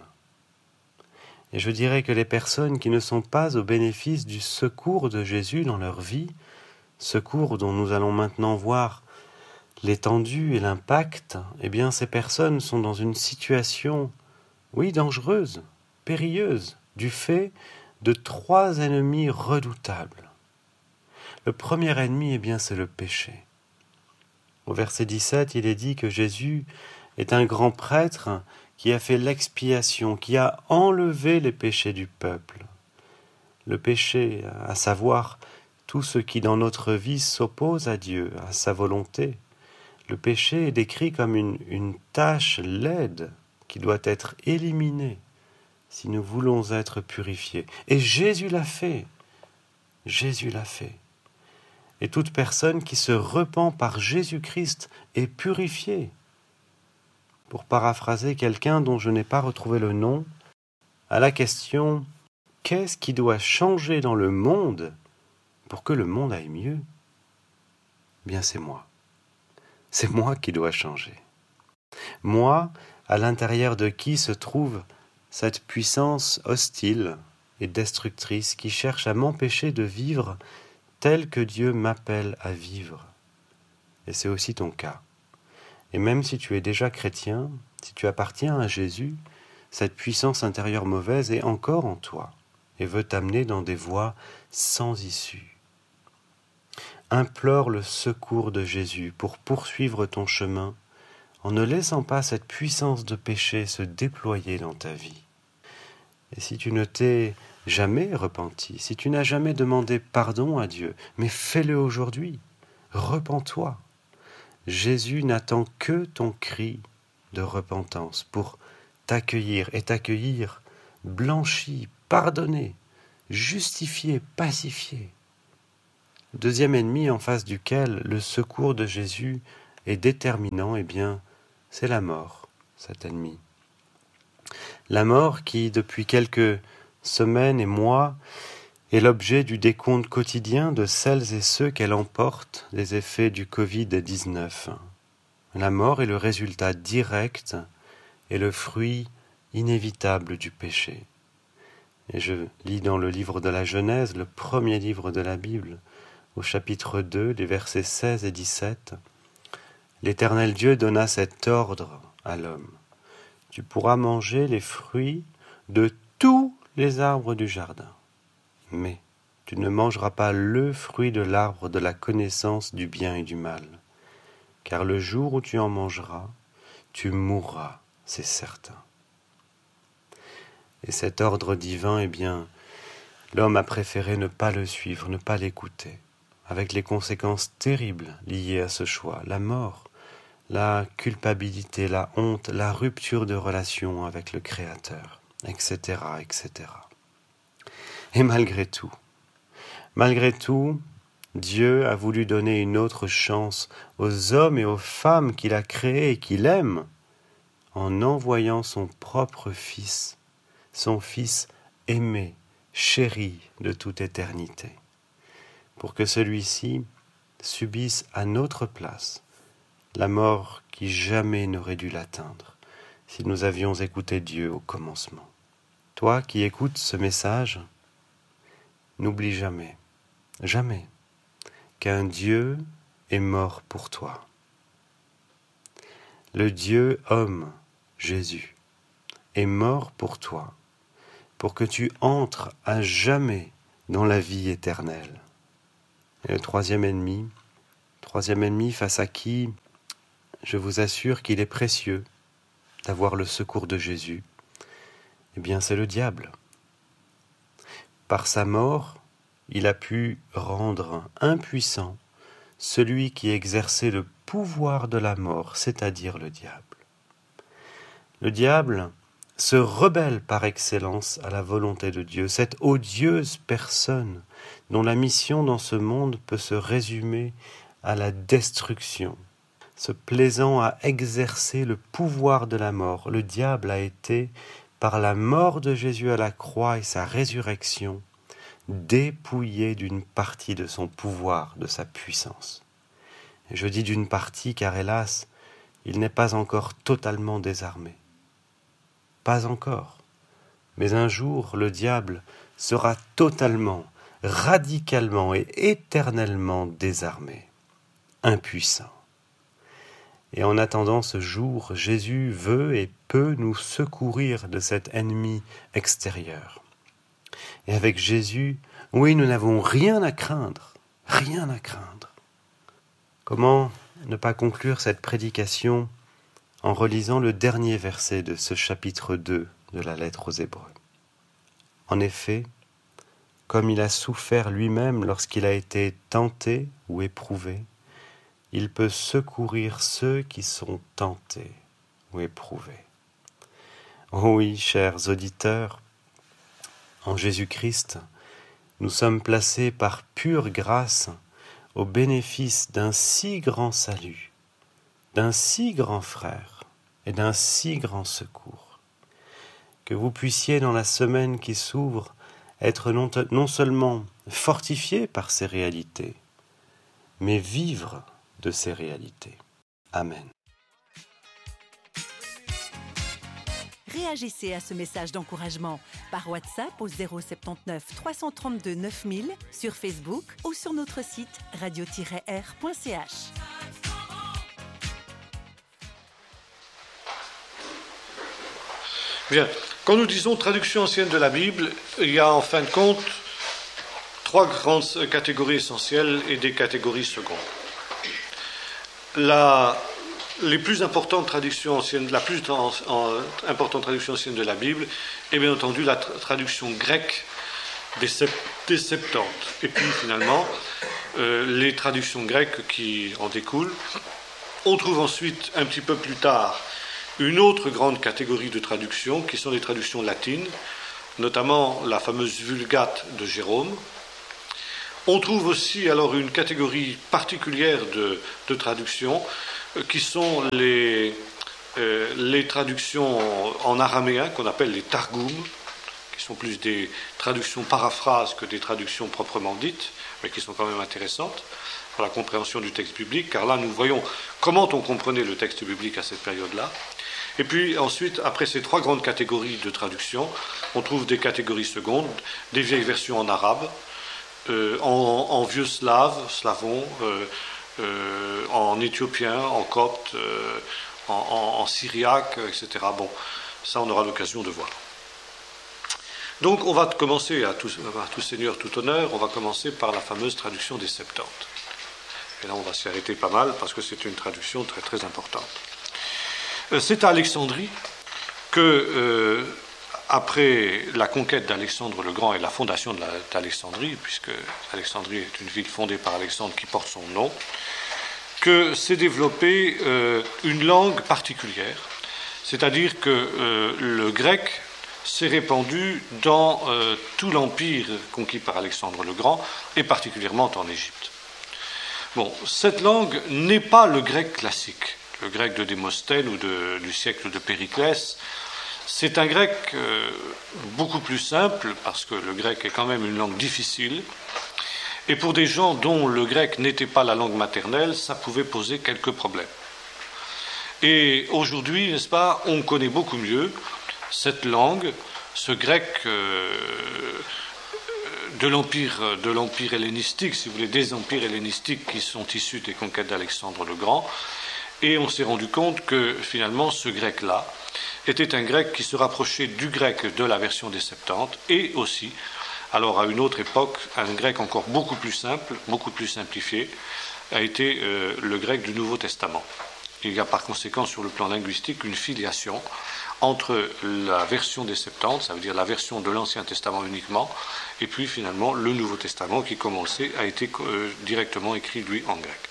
Et je dirais que les personnes qui ne sont pas au bénéfice du secours de Jésus dans leur vie, secours dont nous allons maintenant voir l'étendue et l'impact, eh bien ces personnes sont dans une situation, oui, dangereuse, périlleuse, du fait de trois ennemis redoutables. Le premier ennemi, eh bien, c'est le péché. Au verset dix-sept, il est dit que Jésus est un grand prêtre qui a fait l'expiation, qui a enlevé les péchés du peuple. Le péché, à savoir tout ce qui dans notre vie s'oppose à Dieu, à sa volonté. Le péché est décrit comme une, une tâche laide qui doit être éliminée si nous voulons être purifiés. Et Jésus l'a fait. Jésus l'a fait. Et toute personne qui se repent par Jésus-Christ est purifiée. Pour paraphraser quelqu'un dont je n'ai pas retrouvé le nom, à la question « Qu'est-ce qui doit changer dans le monde pour que le monde aille mieux ?» Bien, c'est moi. C'est moi qui dois changer. Moi, à l'intérieur de qui se trouve cette puissance hostile et destructrice qui cherche à m'empêcher de vivre tel que Dieu m'appelle à vivre. Et c'est aussi ton cas. Et même si tu es déjà chrétien, si tu appartiens à Jésus, cette puissance intérieure mauvaise est encore en toi et veut t'amener dans des voies sans issue. Implore le secours de Jésus pour poursuivre ton chemin en ne laissant pas cette puissance de péché se déployer dans ta vie. Et si tu ne t'es jamais repenti, si tu n'as jamais demandé pardon à Dieu, mais fais-le aujourd'hui, repens-toi. Jésus n'attend que ton cri de repentance pour t'accueillir et t'accueillir blanchi, pardonné, justifié, pacifié. Le deuxième ennemi en face duquel le secours de Jésus est déterminant, eh bien, c'est la mort, cet ennemi. La mort qui, depuis quelques semaines et mois, est l'objet du décompte quotidien de celles et ceux qu'elle emporte des effets du covid dix-neuf. La mort est le résultat direct et le fruit inévitable du péché. Et je lis dans le livre de la Genèse, le premier livre de la Bible, au chapitre deux, les versets seize et dix-sept, « L'Éternel Dieu donna cet ordre à l'homme. Tu pourras manger les fruits de tous les arbres du jardin, mais tu ne mangeras pas le fruit de l'arbre de la connaissance du bien et du mal, car le jour où tu en mangeras, tu mourras, c'est certain. » Et cet ordre divin, eh bien, l'homme a préféré ne pas le suivre, ne pas l'écouter, avec les conséquences terribles liées à ce choix, la mort, la culpabilité, la honte, la rupture de relation avec le Créateur, et cetera, et cetera. Et malgré tout, malgré tout, Dieu a voulu donner une autre chance aux hommes et aux femmes qu'il a créés et qu'il aime, en envoyant son propre Fils, son Fils aimé, chéri de toute éternité, pour que celui-ci subisse à notre place la mort qui jamais n'aurait dû l'atteindre si nous avions écouté Dieu au commencement. Toi qui écoutes ce message, n'oublie jamais, jamais, qu'un Dieu est mort pour toi. Le Dieu homme, Jésus, est mort pour toi, pour que tu entres à jamais dans la vie éternelle. Et le troisième ennemi, troisième ennemi face à qui je vous assure qu'il est précieux d'avoir le secours de Jésus, eh bien c'est le diable. Par sa mort, il a pu rendre impuissant celui qui exerçait le pouvoir de la mort, c'est-à-dire le diable. Le diable se rebelle par excellence à la volonté de Dieu, cette odieuse personne dont la mission dans ce monde peut se résumer à la destruction, se plaisant à exercer le pouvoir de la mort. Le diable a été, par la mort de Jésus à la croix et sa résurrection, dépouillé d'une partie de son pouvoir, de sa puissance. Et je dis d'une partie car hélas, il n'est pas encore totalement désarmé. Pas encore. Mais un jour, le diable sera totalement, radicalement et éternellement désarmé, impuissant. Et en attendant ce jour, Jésus veut et peut nous secourir de cet ennemi extérieur. Et avec Jésus, oui, nous n'avons rien à craindre, rien à craindre. Comment ne pas conclure cette prédication en relisant le dernier verset de ce chapitre deux de la lettre aux Hébreux. En effet, comme il a souffert lui-même lorsqu'il a été tenté ou éprouvé, il peut secourir ceux qui sont tentés ou éprouvés. Oh oui, chers auditeurs, en Jésus-Christ, nous sommes placés par pure grâce au bénéfice d'un si grand salut, d'un si grand frère et d'un si grand secours, que vous puissiez dans la semaine qui s'ouvre être non, non seulement fortifiés par ces réalités, mais vivre de ces réalités. Amen. Réagissez à ce message d'encouragement par WhatsApp au zéro sept neuf trois cent trente-deux neuf mille, sur Facebook ou sur notre site radio tiret r point c h. Bien. Quand nous disons traduction ancienne de la Bible, il y a en fin de compte trois grandes catégories essentielles et des catégories secondes. La, les plus importantes traductions anciennes, la plus en, en, importante traduction ancienne de la Bible est bien entendu la tra- traduction grecque des, sept, des Septante. Et puis finalement, euh, les traductions grecques qui en découlent. On trouve ensuite, un petit peu plus tard, une autre grande catégorie de traductions qui sont les traductions latines, notamment la fameuse Vulgate de Jérôme. On trouve aussi alors une catégorie particulière de, de traductions euh, qui sont les, euh, les traductions en araméen qu'on appelle les Targums, qui sont plus des traductions paraphrases que des traductions proprement dites, mais qui sont quand même intéressantes pour la compréhension du texte biblique, car là nous voyons comment on comprenait le texte biblique à cette période-là. Et puis ensuite, après ces trois grandes catégories de traduction, on trouve des catégories secondes, des vieilles versions en arabe, euh, en, en vieux slave, slavon, euh, euh, en éthiopien, en copte, euh, en, en, en syriaque, et cetera. Bon, ça on aura l'occasion de voir. Donc on va commencer, à tout, à tout seigneur, tout honneur, on va commencer par la fameuse traduction des Septante. Et là on va s'y arrêter pas mal parce que c'est une traduction très très importante. C'est à Alexandrie que, euh, après la conquête d'Alexandre le Grand et la fondation d'Alexandrie, puisque Alexandrie est une ville fondée par Alexandre qui porte son nom, que s'est développée euh, une langue particulière, c'est-à-dire que euh, le grec s'est répandu dans euh, tout l'empire conquis par Alexandre le Grand, et particulièrement en Égypte. Bon, cette langue n'est pas le grec classique, le grec de Démosthène ou de, du siècle de Périclès. C'est un grec euh, beaucoup plus simple, parce que le grec est quand même une langue difficile, et pour des gens dont le grec n'était pas la langue maternelle, ça pouvait poser quelques problèmes. Et aujourd'hui, n'est-ce pas, on connaît beaucoup mieux cette langue, ce grec euh, de l'empire de l'empire hellénistique, si vous voulez, des empires hellénistiques qui sont issus des conquêtes d'Alexandre le Grand, et on s'est rendu compte que finalement ce grec-là était un grec qui se rapprochait du grec de la version des Septante, et aussi, alors à une autre époque, un grec encore beaucoup plus simple, beaucoup plus simplifié, a été euh, le grec du Nouveau Testament. Il y a par conséquent sur le plan linguistique une filiation entre la version des Septante, ça veut dire la version de l'Ancien Testament uniquement, et puis finalement le Nouveau Testament qui, comme on le sait, a été euh, directement écrit, lui, en grec.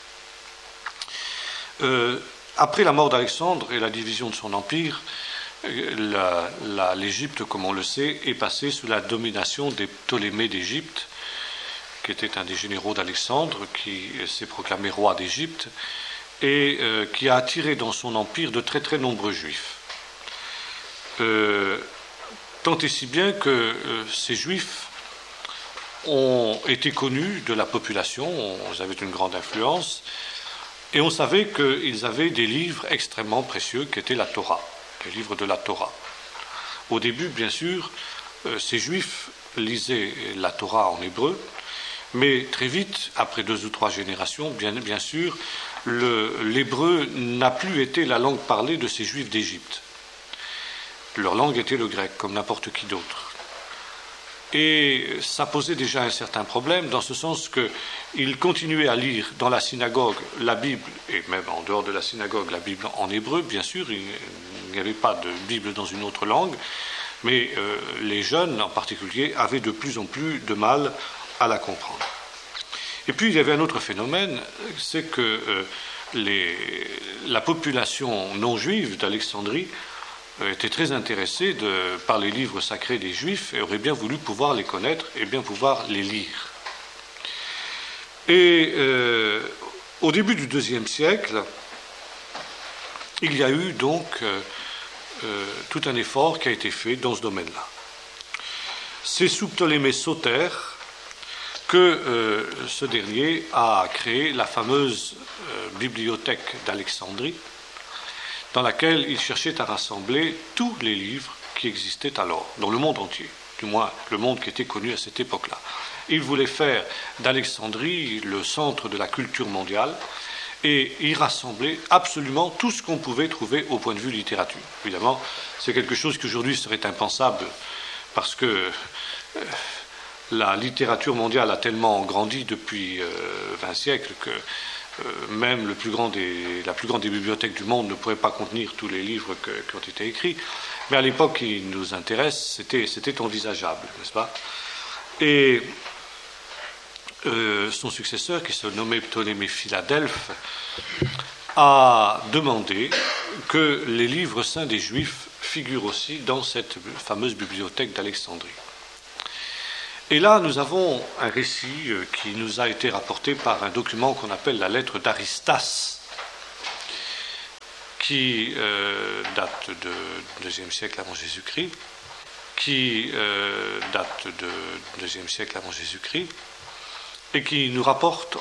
Euh, après la mort d'Alexandre et la division de son empire, la, la, l'Égypte, comme on le sait, est passée sous la domination des Ptolémées d'Égypte, qui était un des généraux d'Alexandre, qui s'est proclamé roi d'Égypte, et euh, qui a attiré dans son empire de très très nombreux juifs. Euh, tant et si bien que euh, ces juifs ont été connus de la population, ils avaient une grande influence, et on savait qu'ils avaient des livres extrêmement précieux qui étaient la Torah, les livres de la Torah. Au début, bien sûr, euh, ces juifs lisaient la Torah en hébreu, mais très vite, après deux ou trois générations, bien, bien sûr, le, l'hébreu n'a plus été la langue parlée de ces juifs d'Égypte. Leur langue était le grec, comme n'importe qui d'autre. Et ça posait déjà un certain problème, dans ce sens qu'ils continuaient à lire dans la synagogue la Bible, et même en dehors de la synagogue, la Bible en hébreu, bien sûr, il n'y avait pas de Bible dans une autre langue, mais euh, les jeunes, en particulier, avaient de plus en plus de mal à la comprendre. Et puis, il y avait un autre phénomène, c'est que euh, les, la population non juive d'Alexandrie était très intéressé de, par les livres sacrés des Juifs et aurait bien voulu pouvoir les connaître et bien pouvoir les lire. Et euh, au début du deuxième siècle, il y a eu donc euh, euh, tout un effort qui a été fait dans ce domaine-là. C'est sous Ptolémée Soter que euh, ce dernier a créé la fameuse euh, bibliothèque d'Alexandrie, dans laquelle il cherchait à rassembler tous les livres qui existaient alors, dans le monde entier, du moins le monde qui était connu à cette époque-là. Il voulait faire d'Alexandrie le centre de la culture mondiale et y rassembler absolument tout ce qu'on pouvait trouver au point de vue littérature. Évidemment, c'est quelque chose qui aujourd'hui serait impensable parce que euh, la littérature mondiale a tellement grandi depuis euh, vingt siècles que Euh, même le plus grand des, la plus grande des bibliothèques du monde ne pourrait pas contenir tous les livres que, qui ont été écrits. Mais à l'époque qui nous intéresse, c'était, c'était envisageable, n'est-ce pas ? Et euh, son successeur, qui se nommait Ptolémée Philadelphe, a demandé que les livres saints des Juifs figure aussi dans cette fameuse bibliothèque d'Alexandrie. Et là, nous avons un récit qui nous a été rapporté par un document qu'on appelle la lettre d'Aristas, qui euh, date du deuxième siècle avant Jésus-Christ, qui euh, date du deuxième siècle avant Jésus-Christ, et qui nous rapporte